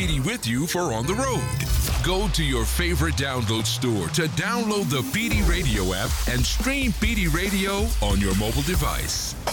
PD with you for on the road. Go to your favorite download store to download the PD Radio app and stream PD Radio on your mobile device.